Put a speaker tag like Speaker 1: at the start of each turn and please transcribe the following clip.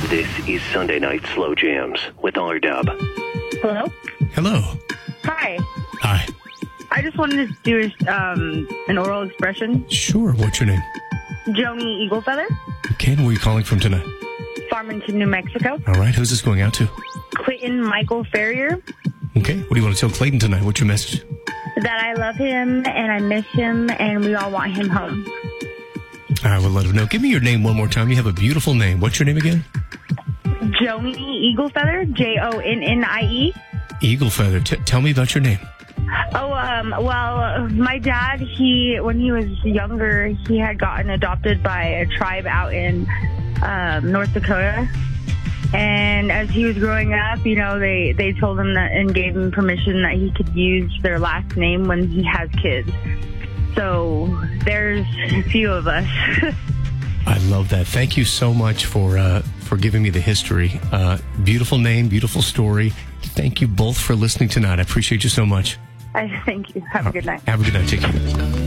Speaker 1: This is Sunday Night Slow Jams with R-Dub.
Speaker 2: Hello?
Speaker 3: Hello.
Speaker 2: Hi.
Speaker 3: Hi.
Speaker 2: I just wanted to do an oral expression.
Speaker 3: Sure. What's your name?
Speaker 2: Joni Eaglefeather,
Speaker 3: Okay, and where are you calling from tonight?
Speaker 2: Farmington, New Mexico.
Speaker 3: All right. Who's this going out to?
Speaker 2: Clayton Michael Ferrier,
Speaker 3: Okay. What do you want to tell Clayton tonight? What's your message?
Speaker 2: that I love him and I miss him and we all want him home.
Speaker 3: All right, we'll let him know. Give me your name one more time. You have a beautiful name. What's your name again?
Speaker 2: Joni Eaglefeather, Jonnie.
Speaker 3: Eaglefeather. Tell me about your name.
Speaker 2: Well, my dad, when he was younger, he had gotten adopted by a tribe out in North Dakota. And as he was growing up, you know, they told him that and gave him permission that he could use their last name when he has kids. So there's a few of us.
Speaker 3: I love that. Thank you so much for giving me the history. Beautiful name, beautiful story. Thank you both for listening tonight. I appreciate you so much.
Speaker 2: Thank you. Have a good night.
Speaker 3: Have a good night. Take care.